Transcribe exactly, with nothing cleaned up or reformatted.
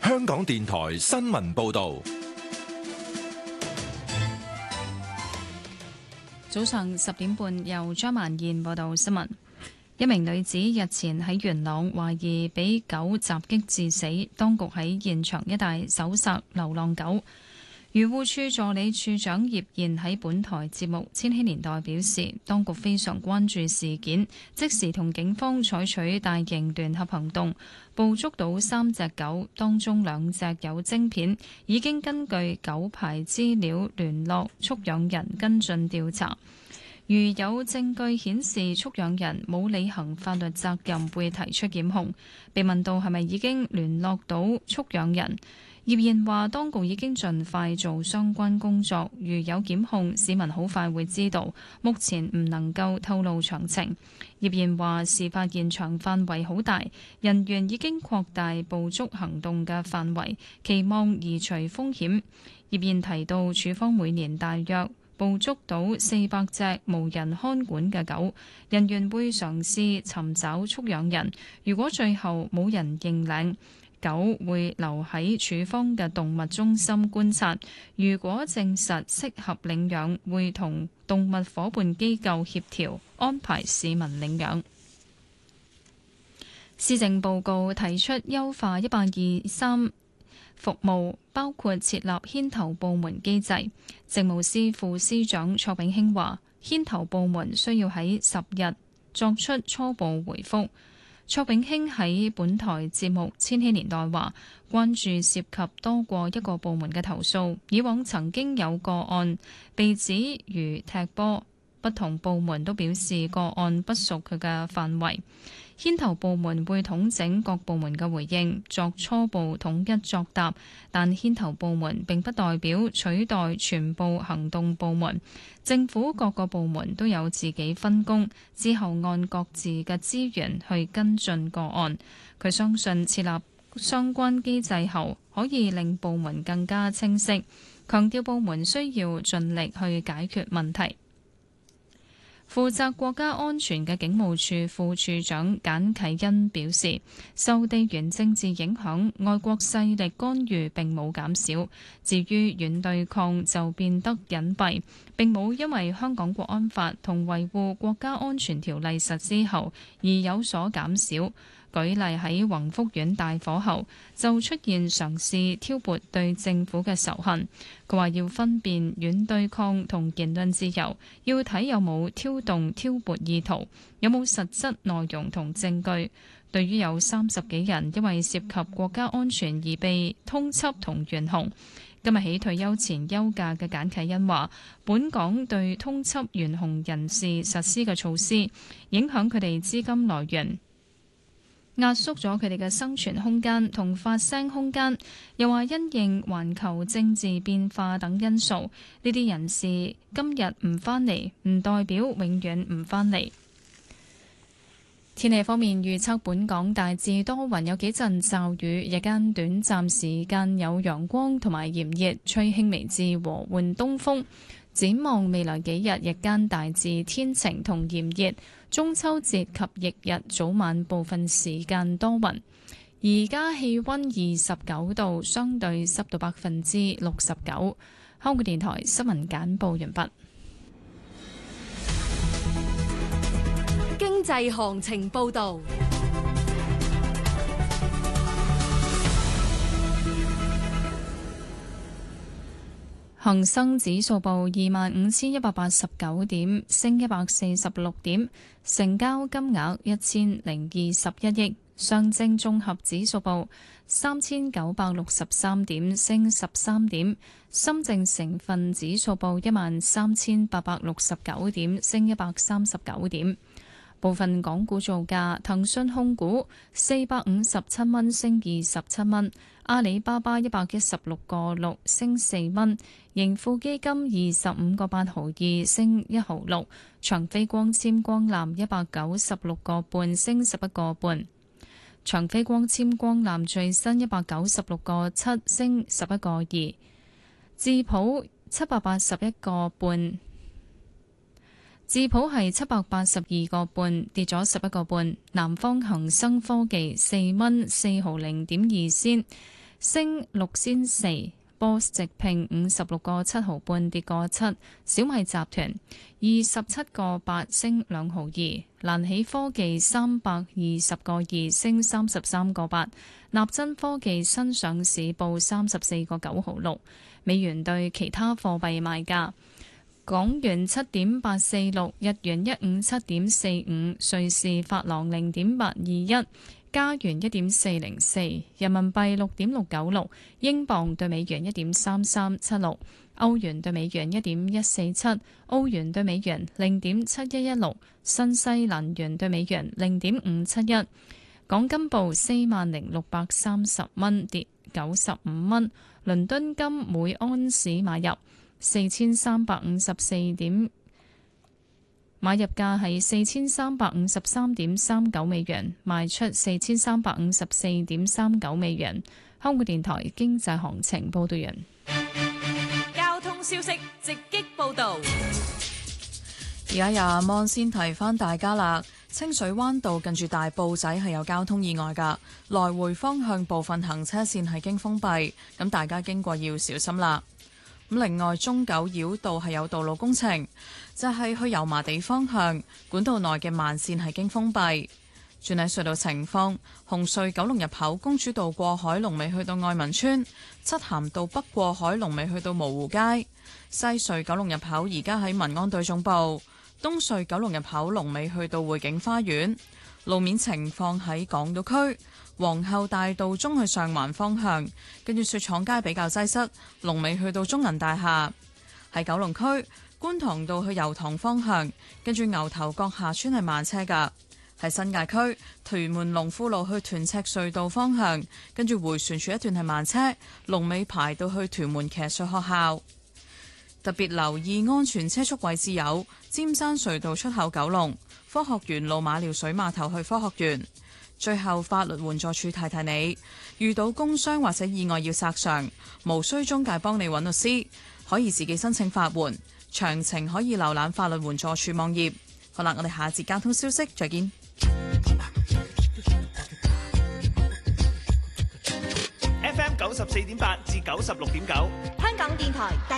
香港電台新聞報道。 早上十點半，由張曼燕報道新聞。一名女子日前喺元朗懷疑被狗襲擊致死，當局喺現場一帶搜索流浪狗。漁護署助理署長葉賢喺本台節目《千禧年代》表示，當局非常關注事件，即時同警方採取大型聯合行動，捕捉到三隻狗，當中兩隻有晶片，已經根據狗牌資料聯絡畜養人跟進調查。如有證據顯示畜養人冇履行法律責任，會提出檢控。被問到係咪已經聯絡到畜養人，葉賢話當局已經盡快做相關工作，如有檢控，市民好快會知道。目前唔能夠透露詳情。葉賢話事發現場範圍好大，人員已經擴大捕捉行動嘅範圍，期望移除風險。葉賢提到，署方每年大約捕捉到四百隻無人看管嘅狗，人員會嘗試尋找畜養人。如果最後冇人認領，狗會留喺署方嘅動物中心觀察。如果證實適合領養，會同動物夥伴機構協調安排市民領養。施政報告提出優化一八二三服務，包括設立牽頭部門機制。政務司副司長卓炳興話，牽頭部門需要喺十日作出初步回覆。卓炳興喺本台節目《千禧年代》話，關注涉及多過一個部門嘅投訴，以往曾經有個案被指如踢波，不同部門都表示個案不屬佢嘅範圍。牽頭部門會統整各部門嘅回應，作初步統一作答，但牽頭部門並不代表取代全部行動部門。政府各個部門都有自己分工，之後按各自嘅資源去跟進個案。佢相信設立相關機制後，可以令部門更加清晰，強調部門需要盡力去解決問題。負責國家安全嘅警務處副處長簡啟恩表示，受地緣政治影響，外國勢力干預並冇減少。至於軟對抗就變得隱蔽，並冇因為香港國安法同維護國家安全條例實施後而有所減少。舉例喺宏福苑大火後，就出現嘗試挑撥對政府嘅仇恨。佢話要分辨軟對抗同言論自由，要睇有冇挑動挑撥意圖，有冇實質內容同證據。對於有三十幾人因為涉及國家安全而被通緝同懸紅，今日起退休前休假嘅簡啟恩話，本港對通緝懸紅人士實施嘅措施，影響佢哋資金來源，壓縮咗佢哋嘅生存空間同發聲空間。又話因應環球政治變化等因素，呢啲人士今日唔返嚟，唔代表永遠唔返嚟。天氣方面預測，本港大致多雲，有幾陣驟雨，日間短暫時間有陽光同埋炎熱，吹輕微至和緩東風。展望未來幾日，日間大致天晴同炎熱，中秋節及翌日早晚部分時間多雲。而家氣溫二十九度，相對濕度百分之六十九。香港電台新聞簡報完畢。 經濟行情報道。 恒生指數報二萬五千一百八十九點，升一百四十六點，成交金額一千零二十一億。上證綜合指數報三千九百六十三點，升十三點。深證成分指數報一萬三千八百六十九點，升一百三十九點。部分港股造價：騰訊控股四百五十七蚊，升二十七蚊；阿里巴巴一百一十六個六，升四蚊；盈富基金二十五個八毫二，升一毫六；長飛光纖光纜一百九十六個半，升十一個半；長飛光纖光纜最新一百九十六個七，升十一個二；智普七百八十一個半。智普係七百八十二個半，跌咗十一個半。南方恒生科技四蚊四毫零點二仙， 升六仙四。波士直拼五十六個七毫半，跌個七。小米集團二十七個八，升兩毫二。蘭喜科技三百二十個二，升三十三個八。納真科技新上市報三十四個九毫六。美元對其他貨幣賣價：港元七點八四六，日元一五七點四五，瑞士法郎零點八二一。加元一點四零四，人民幣六點六九六，英鎊對美元一點三三七六，歐元對美元一點一四七，澳元對美元零點七一一六，新西蘭元對美元零點五七一。港金報四萬零六百三十蚊，跌九十五蚊。倫敦金每安士買入四千三百五十四點。買入價係四千三百五十三點三九美元，賣出四千三百五十四點三九美元。香港電台經濟行情報道完。 交通消息直擊報道。 而家有阿芒先提翻大家啦，清水灣道近住大埔仔係有交通意外㗎，來回方向部分行車線係經封閉，咁大家經過要小心啦。咁另外，中九繞道係有道路工程，就係去油麻地方向管道內嘅慢線係經封閉。轉喺隧道情況，紅隧九龍入口公主道過海龍尾去到愛民村，漆咸道北過海龍尾去到蕪湖街，西隧九龍入口而家喺民安隊總部，東隧九龍入口龍尾去到匯景花園。路面情況喺港島區，皇后大道中去上環方向，跟住雪廠街比較擠塞，龍尾去到中銀大廈。喺九龍區，觀塘道去油塘方向，跟住牛頭角下村係慢車㗎。喺新界區，屯門龍富路去屯赤隧道方向，跟住迴旋處一段係慢車，龍尾排到去屯門騎術學校。特別留意安全車速位置有尖山隧道出口九龍、科學園路馬料水碼頭去科學園。最後，法律援助處提提你，遇到工傷或者意外要索償，無需中介幫你揾律師，可以自己申請法援。詳情可以瀏覽法律援助處網頁。好啦，我哋下節交通消息再見。 F M 九十四點八至九十六點九， 香港電台第